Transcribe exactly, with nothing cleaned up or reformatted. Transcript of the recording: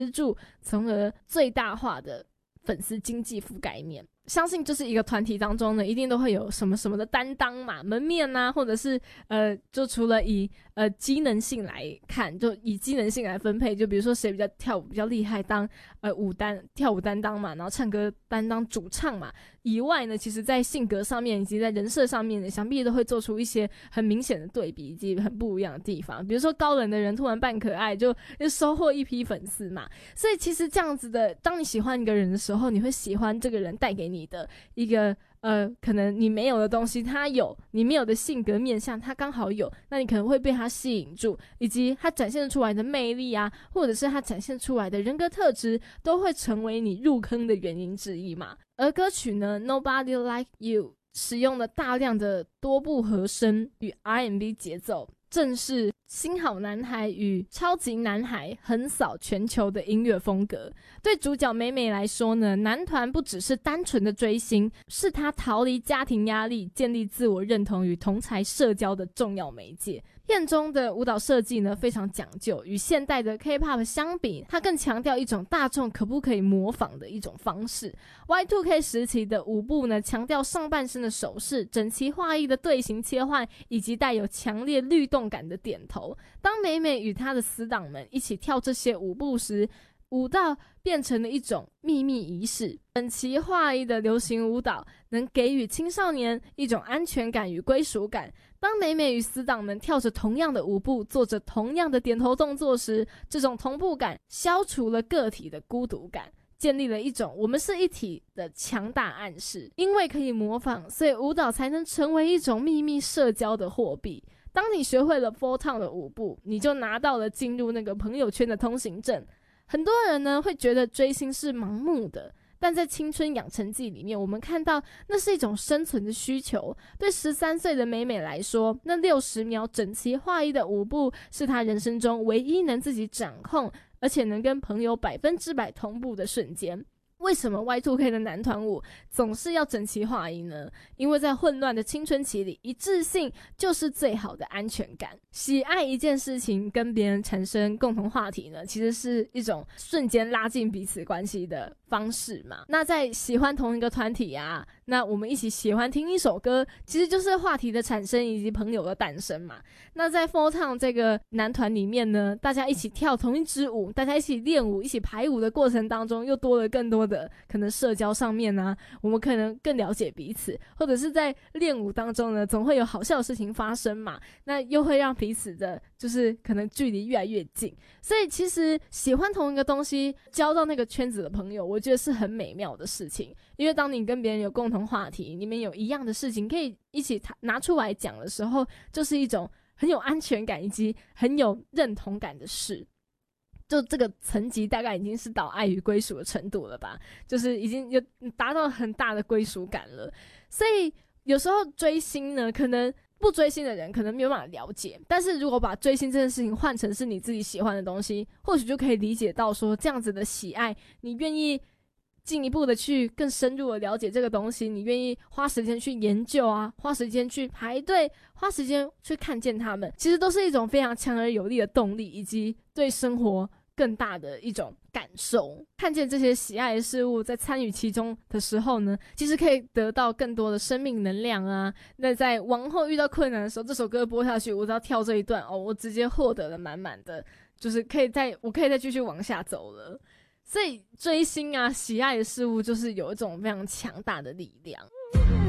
助，从而最大化的粉丝经济覆盖面。相信就是一个团体当中呢，一定都会有什么什么的担当嘛，门面啊，或者是呃，就除了以呃机能性来看，就以机能性来分配，就比如说谁比较跳舞比较厉害当呃舞担跳舞担当嘛，然后唱歌担当主唱嘛，以外呢，其实在性格上面以及在人设上面呢，想必都会做出一些很明显的对比以及很不一样的地方。比如说高冷的人突然扮可爱，就就收获一批粉丝嘛。所以其实这样子的，当你喜欢一个人的时候，你会喜欢这个人带给你的一个呃，可能你没有的东西他有，你没有的性格面向他刚好有，那你可能会被他吸引住，以及他展现出来的魅力啊，或者是他展现出来的人格特质，都会成为你入坑的原因之一嘛。而歌曲呢 Nobody Like You 使用了大量的多部和声与 R and B 节奏，正是新好男孩与超级男孩横扫全球的音乐风格。对主角美美来说呢，男团不只是单纯的追星，是他逃离家庭压力，建立自我认同与同侪社交的重要媒介。片中的舞蹈设计呢非常讲究，与现代的 K-pop 相比，它更强调一种大众可不可以模仿的一种方式。Y 二 K 时期的舞步呢，强调上半身的手势、整齐划一的队形切换，以及带有强烈律动感的点头。当美美与她的死党们一起跳这些舞步时，舞蹈变成了一种秘密仪式。整齐划一的流行舞蹈能给予青少年一种安全感与归属感。当美美与死党们跳着同样的舞步，做着同样的点头动作时，这种同步感消除了个体的孤独感，建立了一种我们是一体的强大暗示。因为可以模仿，所以舞蹈才能成为一种秘密社交的货币。当你学会了 Four Town 的舞步，你就拿到了进入那个朋友圈的通行证。很多人呢会觉得追星是盲目的，但在青春养成记里面，我们看到那是一种生存的需求。对十三岁的美美来说，那六十秒整齐划一的舞步是她人生中唯一能自己掌控，而且能跟朋友百分之百同步的瞬间。为什么 Y 二 K 的男团舞总是要整齐划一呢？因为在混乱的青春期里，一致性就是最好的安全感。喜爱一件事情，跟别人产生共同话题呢，其实是一种瞬间拉近彼此关系的方式嘛。那在喜欢同一个团体啊，那我们一起喜欢听一首歌，其实就是话题的产生以及朋友的诞生嘛。那在 Four Town 这个男团里面呢，大家一起跳同一支舞，大家一起练舞，一起排舞的过程当中，又多了更多的可能社交上面啊，我们可能更了解彼此，或者是在练舞当中呢，总会有好笑的事情发生嘛，那又会让彼此的就是可能距离越来越近。所以其实喜欢同一个东西，交到那个圈子的朋友，我觉得是很美妙的事情。因为当你跟别人有共同话题，你们有一样的事情可以一起拿出来讲的时候，就是一种很有安全感以及很有认同感的事。就这个层级大概已经是到爱与归属的程度了吧，就是已经有达到很大的归属感了。所以有时候追星呢，可能不追星的人可能没有办法了解，但是如果把追星这件事情换成是你自己喜欢的东西，或许就可以理解到说，这样子的喜爱，你愿意进一步的去更深入的了解这个东西，你愿意花时间去研究啊，花时间去排队，花时间去看见他们，其实都是一种非常强而有力的动力，以及对生活更大的一种感受。看见这些喜爱的事物，在参与其中的时候呢，其实可以得到更多的生命能量啊。那在往后遇到困难的时候，这首歌播下去，我只要跳这一段哦，我直接获得了满满的，就是可以再我可以再继续往下走了。所以追星啊，喜爱的事物就是有一种非常强大的力量。